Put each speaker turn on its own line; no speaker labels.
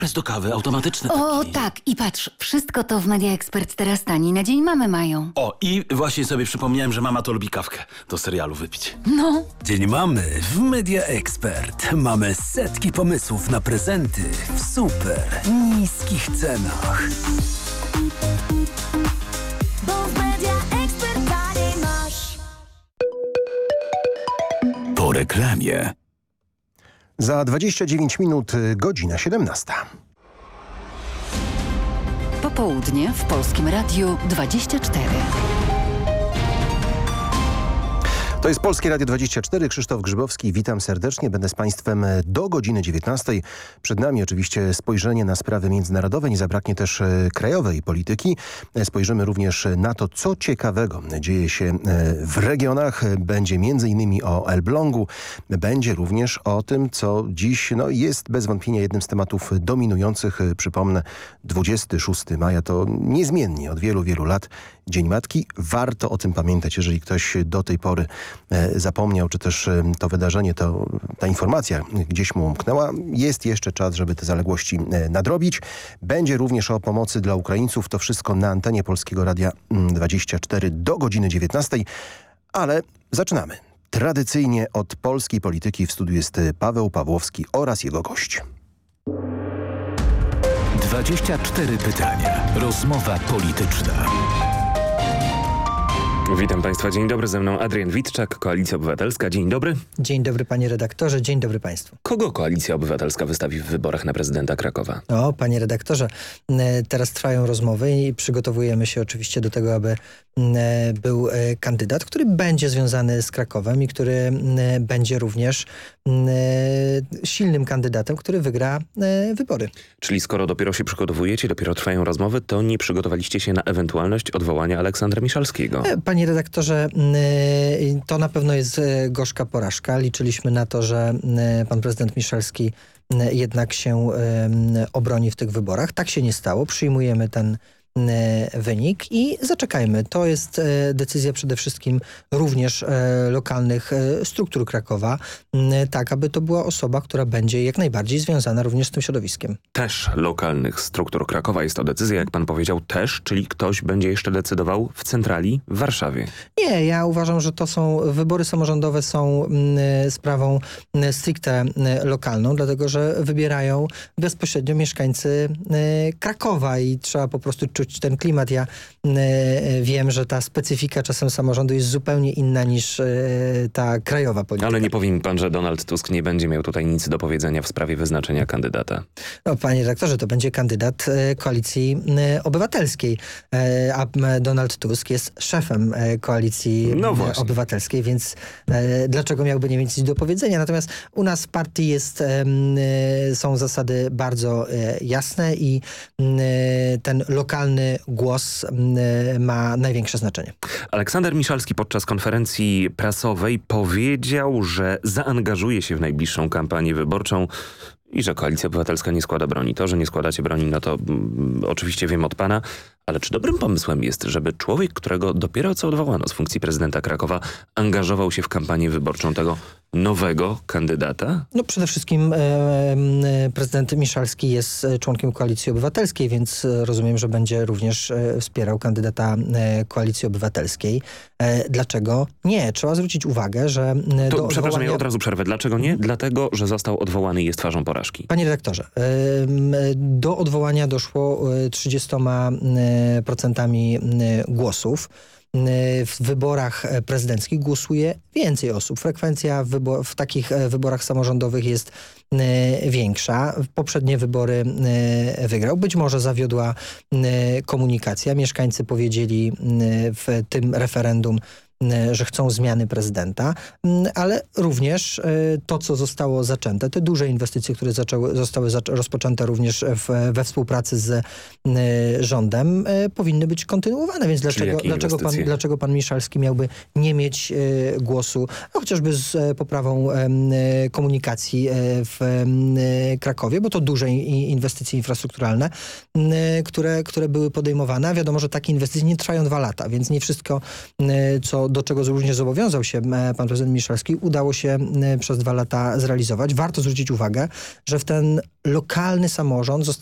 Bez do kawy, automatyczny
O,
taki.
tak. I patrz, wszystko to w Media Expert teraz taniej na Dzień Mamy mają.
O, i właśnie sobie przypomniałem, że mama to lubi kawkę do serialu wypić.
No.
Dzień Mamy w Media Expert. Mamy setki pomysłów na prezenty w super niskich cenach.
Bo w Media Expert taniej masz.
Po reklamie.
Za 29 minut, godzina 17.
Popołudnie w Polskim Radiu 24.
To jest Polskie Radio 24, Krzysztof Grzybowski, witam serdecznie, będę z Państwem do godziny 19. Przed nami oczywiście spojrzenie na sprawy międzynarodowe, nie zabraknie też krajowej polityki. Spojrzymy również na to, co ciekawego dzieje się w regionach. Będzie m.in. o Elblągu, będzie również o tym, co dziś jest bez wątpienia jednym z tematów dominujących. Przypomnę, 26 maja to niezmiennie od wielu, wielu lat Dzień Matki. Warto o tym pamiętać, jeżeli ktoś do tej pory zapomniał, czy też to wydarzenie, ta informacja gdzieś mu umknęła. Jest jeszcze czas, żeby te zaległości nadrobić. Będzie również o pomocy dla Ukraińców. To wszystko na antenie Polskiego Radia 24 do godziny 19. Ale zaczynamy. Tradycyjnie od polskiej polityki w studiu jest Paweł Pawłowski oraz jego gość.
24 pytania. Rozmowa polityczna.
Witam Państwa, dzień dobry, ze mną Adrian Witczak, Koalicja Obywatelska. Dzień dobry.
Dzień dobry panie redaktorze, dzień dobry państwu.
Kogo Koalicja Obywatelska wystawi w wyborach na prezydenta Krakowa?
O, panie redaktorze, teraz trwają rozmowy i przygotowujemy się oczywiście do tego, aby był kandydat, który będzie związany z Krakowem i który będzie również silnym kandydatem, który wygra wybory.
Czyli skoro dopiero się przygotowujecie, dopiero trwają rozmowy, to nie przygotowaliście się na ewentualność odwołania Aleksandra Miszalskiego?
Panie redaktorze, to na pewno jest gorzka porażka. Liczyliśmy na to, że pan prezydent Miszalski jednak się obroni w tych wyborach. Tak się nie stało. Przyjmujemy ten wynik i zaczekajmy. To jest decyzja przede wszystkim również lokalnych struktur Krakowa, tak aby to była osoba, która będzie jak najbardziej związana również z tym środowiskiem.
Też lokalnych struktur Krakowa jest to decyzja, jak pan powiedział, też, czyli ktoś będzie jeszcze decydował w centrali w Warszawie.
Nie, ja uważam, że to wybory samorządowe są sprawą stricte lokalną, dlatego że wybierają bezpośrednio mieszkańcy Krakowa i trzeba po prostu czuć ten klimat. Ja wiem, że ta specyfika czasem samorządu jest zupełnie inna niż ta krajowa polityka.
Ale nie powie mi pan, że Donald Tusk nie będzie miał tutaj nic do powiedzenia w sprawie wyznaczenia kandydata.
No, panie redaktorze, to będzie kandydat Koalicji Obywatelskiej, a Donald Tusk jest szefem Koalicji Obywatelskiej, więc dlaczego miałby nie mieć nic do powiedzenia? Natomiast u nas w partii są zasady bardzo jasne i ten lokalny głos ma największe znaczenie.
Aleksander Miszalski podczas konferencji prasowej powiedział, że zaangażuje się w najbliższą kampanię wyborczą i że Koalicja Obywatelska nie składa broni. To, że nie składacie broni, no to oczywiście wiem od pana, ale czy dobrym pomysłem jest, żeby człowiek, którego dopiero co odwołano z funkcji prezydenta Krakowa, angażował się w kampanię wyborczą tego nowego kandydata?
No przede wszystkim prezydent Miszalski jest członkiem Koalicji Obywatelskiej, więc rozumiem, że będzie również wspierał kandydata Koalicji Obywatelskiej. Dlaczego nie? Trzeba zwrócić uwagę, że...
Przepraszam, ja od razu przerwę. Dlaczego nie? Dlatego, że został odwołany i jest twarzą porażki.
Panie redaktorze, do odwołania doszło 30% głosów. W wyborach prezydenckich głosuje więcej osób. Frekwencja w takich wyborach samorządowych jest większa. Poprzednie wybory wygrał. Być może zawiodła komunikacja. Mieszkańcy powiedzieli w tym referendum, że chcą zmiany prezydenta, ale również to, co zostało zaczęte, te duże inwestycje, które zostały rozpoczęte również we współpracy z rządem, powinny być kontynuowane. Więc dlaczego pan Miszalski miałby nie mieć głosu, chociażby z poprawą komunikacji w Krakowie, bo to duże inwestycje infrastrukturalne, które były podejmowane. A wiadomo, że takie inwestycje nie trwają 2 lata, więc nie wszystko, co do czego również zobowiązał się pan prezydent Miszalski, udało się przez 2 lata zrealizować. Warto zwrócić uwagę, że w ten lokalny samorząd